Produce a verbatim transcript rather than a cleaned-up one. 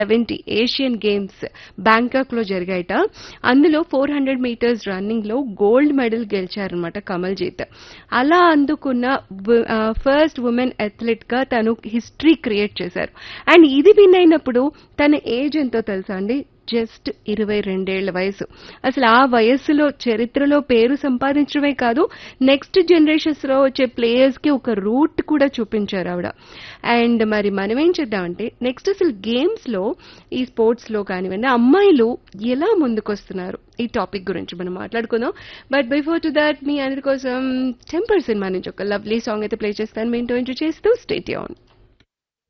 Seventy Asian games Bangkok లో జరిగాయట. అందులో four hundred metres running లో గోల్డ్ మెడల్ గెలిచారనమాట కమల్జీత్. అలా అందుకున్న ఫస్ట్ ఉమెన్ అథ్లెట్ గా తను హిస్టరీ క్రియేట్ చేశారు. అండ్ ఇది విన్ అయినప్పుడు తన ఏజ్ ఎంతో తెలుసా అండి? జస్ట్ ఇరవై రెండేళ్ల వయసు. అసలు ఆ వయస్సులో చరిత్రలో పేరు సంపాదించడమే కాదు, నెక్స్ట్ జనరేషన్స్ లో వచ్చే ప్లేయర్స్ కి ఒక రూట్ కూడా చూపించారు ఆవిడ. అండ్ మరి మనం ఏం చేద్దామంటే నెక్స్ట్ అసలు గేమ్స్ లో, ఈ స్పోర్ట్స్ లో కానివ్వండి, అమ్మాయిలు ఎలా ముందుకొస్తున్నారు ఈ టాపిక్ గురించి మనం మాట్లాడుకుందాం. బట్ బిఫోర్ టు దాట్ మీ అందరి కోసం టెంపర్ సినిమా నుంచి ఒక లవ్లీ సాంగ్ అయితే ప్లే చేస్తాను. మీ ఇంటో ఎంజాయ్ చేస్తూ స్టే ట్యూన్.